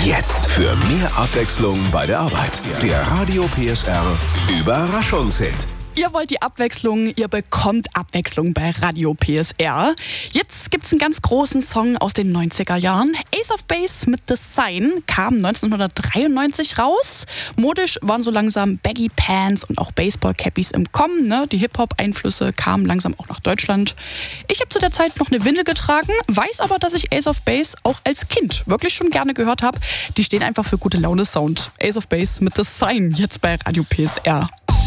Jetzt für mehr Abwechslung bei der Arbeit. Der Radio PSR Überraschungshit. Ihr wollt die Abwechslung, ihr bekommt Abwechslung bei Radio PSR. Jetzt gibt's einen ganz großen Song aus den 90er Jahren. Ace of Base mit The Sign kam 1993 raus. Modisch waren so langsam Baggy Pants und auch Baseball-Cappies im Kommen. Ne? Die Hip-Hop-Einflüsse kamen langsam auch nach Deutschland. Ich habe zu der Zeit noch eine Windel getragen, weiß aber, dass ich Ace of Base auch als Kind wirklich schon gerne gehört habe. Die stehen einfach für gute Laune-Sound. Ace of Base mit The Sign, jetzt bei Radio PSR.